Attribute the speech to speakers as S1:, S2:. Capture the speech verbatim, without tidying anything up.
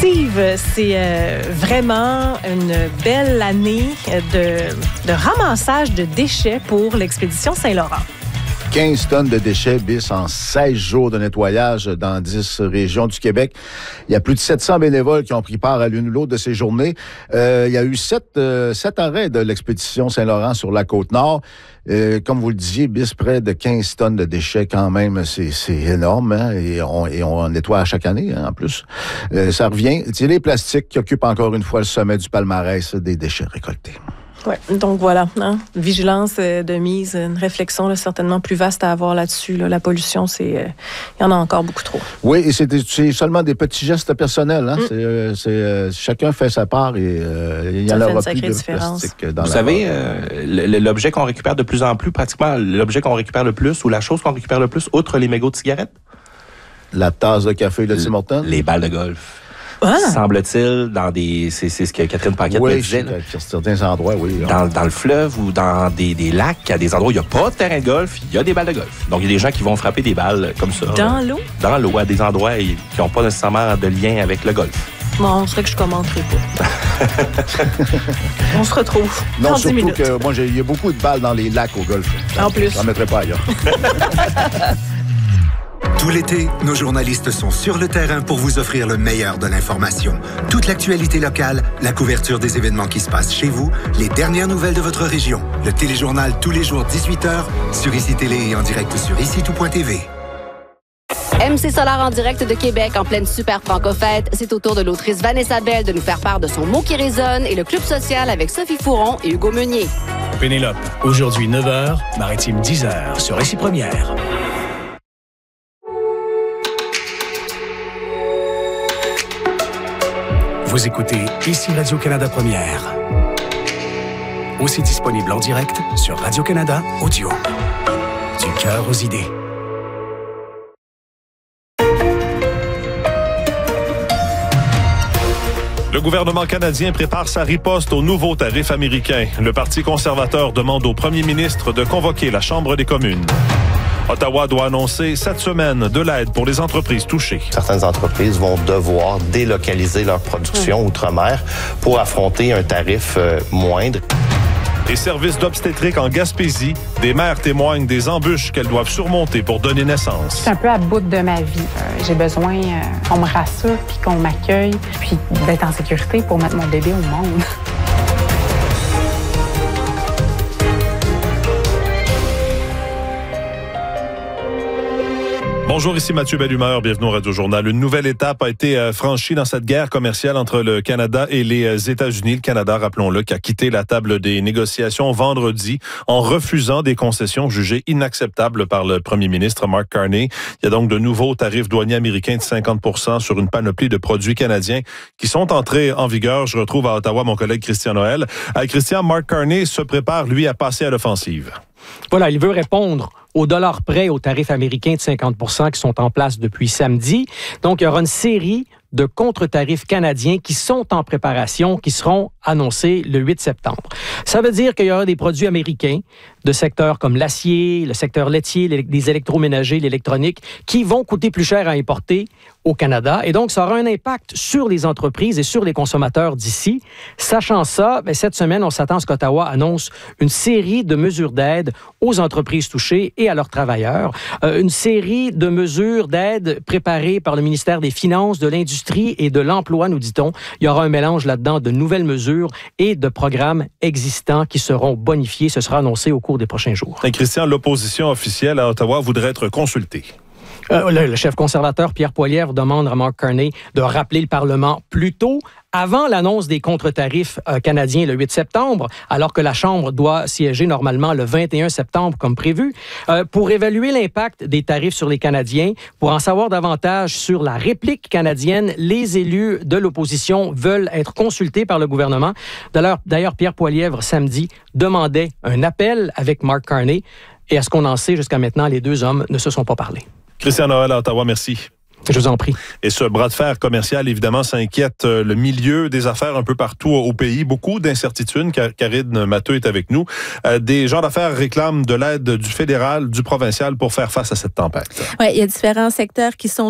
S1: Steve, c'est euh, vraiment une belle année de, de ramassage de déchets pour l'expédition Saint-Laurent.
S2: quinze tonnes de déchets bis en seize jours de nettoyage dans dix régions du Québec. Il y a plus de sept cents bénévoles qui ont pris part à l'une ou l'autre de ces journées. Euh, il y a eu sept, euh, sept arrêts de l'expédition Saint-Laurent sur la Côte-Nord. Euh, comme vous le disiez, bis près de quinze tonnes de déchets quand même, c'est, c'est énorme. Hein? Et, on, et on nettoie à chaque année, hein, en plus. Euh, ça revient. C'est les plastiques qui occupent encore une fois le sommet du palmarès des déchets récoltés.
S1: Oui, donc voilà, hein? Vigilance euh, de mise, une réflexion là, certainement plus vaste à avoir là-dessus. Là. La pollution, c'est, euh, il y en a encore beaucoup trop.
S2: Oui, et c'est, c'est seulement des petits gestes personnels. Hein?
S1: Mm.
S2: C'est, euh, c'est, euh, chacun fait sa part et euh, il y en aura plus de
S1: différence.
S2: plastique dans
S3: Vous
S2: la
S3: savez, euh, l'objet qu'on récupère de plus en plus, pratiquement l'objet qu'on récupère le plus ou la chose qu'on récupère le plus, outre les mégots de cigarettes?
S2: La tasse de café de Tim Hortons?
S3: Les balles de golf.
S1: Ah.
S3: Semble-t-il, dans des, c'est, c'est ce que Catherine Paquette
S2: oui,
S3: me disait. Là.
S2: Sur certains endroits, oui.
S3: Dans, dans le fleuve ou dans des, des lacs, à des endroits où il n'y a pas de terrain de golf, il y a des balles de golf. Donc, il y a des gens qui vont frapper des balles comme ça.
S1: Dans
S3: euh,
S1: l'eau?
S3: Dans l'eau, à des endroits qui n'ont pas nécessairement de lien avec le golf.
S1: Bon, on serait que je commenterai pas. On se retrouve
S2: Non,
S1: dans dix
S2: surtout
S1: minutes.
S2: que moi, j'ai, il y a beaucoup de balles dans les lacs au golf.
S1: En plus.
S2: Je n'en mettrai pas ailleurs.
S4: Tout l'été, nos journalistes sont sur le terrain pour vous offrir le meilleur de l'information. Toute l'actualité locale, la couverture des événements qui se passent chez vous, les dernières nouvelles de votre région. Le téléjournal tous les jours dix-huit heures sur Ici Télé et en direct sur ici tout point t v.
S5: M C Solar en direct de Québec en pleine super franco-fête. C'est au tour de l'autrice Vanessa Bell de nous faire part de son mot qui résonne et le Club social avec Sophie Fouron et Hugo Meunier.
S6: Pénélope, aujourd'hui neuf heures, Maritime dix heures sur Ici Première. Vous écoutez Ici Radio-Canada Première. Aussi disponible en direct sur Radio-Canada Audio. Du cœur aux idées.
S7: Le gouvernement canadien prépare sa riposte aux nouveaux tarifs américains. Le Parti conservateur demande au premier ministre de convoquer la Chambre des communes. Ottawa doit annoncer cette semaine de l'aide pour les entreprises touchées.
S8: Certaines entreprises vont devoir délocaliser leur production outre-mer pour affronter un tarif euh, moindre.
S7: Les services d'obstétrique en Gaspésie, des mères témoignent des embûches qu'elles doivent surmonter pour donner naissance.
S9: Je suis un peu à bout de ma vie. Euh, j'ai besoin euh, qu'on me rassure, puis qu'on m'accueille, puis d'être en sécurité pour mettre mon bébé au monde.
S7: Bonjour, ici Mathieu Bellumeur, bienvenue au Radio-Journal. Une nouvelle étape a été euh, franchie dans cette guerre commerciale entre le Canada et les euh, États-Unis. Le Canada, rappelons-le, qui a quitté la table des négociations vendredi en refusant des concessions jugées inacceptables par le premier ministre Mark Carney. Il y a donc de nouveaux tarifs douaniers américains de cinquante pour cent sur une panoplie de produits canadiens qui sont entrés en vigueur. Je retrouve à Ottawa mon collègue Christian Noël. Euh, Christian, Mark Carney se prépare, lui, à passer à l'offensive.
S10: Voilà, il veut répondre au dollar près aux tarifs américains de cinquante pour cent qui sont en place depuis samedi. Donc, il y aura une série de contre-tarifs canadiens qui sont en préparation, qui seront annoncés le huit septembre. Ça veut dire qu'il y aura des produits américains de secteurs comme l'acier, le secteur laitier, les électroménagers, l'électronique, qui vont coûter plus cher à importer au Canada. Et donc, ça aura un impact sur les entreprises et sur les consommateurs d'ici. Sachant ça, bien, cette semaine, on s'attend à ce qu'Ottawa annonce une série de mesures d'aide aux entreprises touchées et à leurs travailleurs. Euh, une série de mesures d'aide préparées par le ministère des Finances, de l'Industrie et de l'Emploi, nous dit-on. Il y aura un mélange là-dedans de nouvelles mesures et de programmes existants qui seront bonifiés. Ce sera annoncé au cours des prochains jours.
S7: Et Christian, l'opposition officielle à Ottawa voudrait être consultée.
S10: Euh, le, le chef conservateur Pierre Poilievre demande à Mark Carney de rappeler le Parlement plus tôt, avant l'annonce des contre-tarifs euh, canadiens le huit septembre, alors que la Chambre doit siéger normalement le vingt et un septembre comme prévu, euh, pour évaluer l'impact des tarifs sur les Canadiens. Pour en savoir davantage sur la réplique canadienne, les élus de l'opposition veulent être consultés par le gouvernement. D'ailleurs, d'ailleurs Pierre Poilievre, samedi, demandait un appel avec Mark Carney. Et à ce qu'on en sait jusqu'à maintenant, les deux hommes ne se sont pas parlé.
S7: Christian Noël à Ottawa, merci.
S10: Je vous en prie.
S7: Et ce bras de fer commercial, évidemment, ça inquiète le milieu des affaires un peu partout au pays. Beaucoup d'incertitudes. Karine Matteux est avec nous. Euh, des gens d'affaires réclament de l'aide du fédéral, du provincial pour faire face à cette tempête.
S11: Oui, il y a différents secteurs qui sont